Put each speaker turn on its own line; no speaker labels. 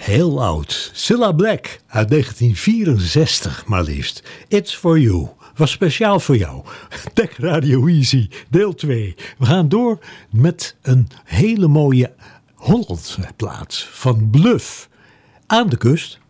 Heel oud. Cilla Black uit 1964 maar liefst. It's for you. Was speciaal voor jou. Tech Radio Easy, deel 2. We gaan door met een hele mooie Hollandse plaats van Bluff. Aan de kust.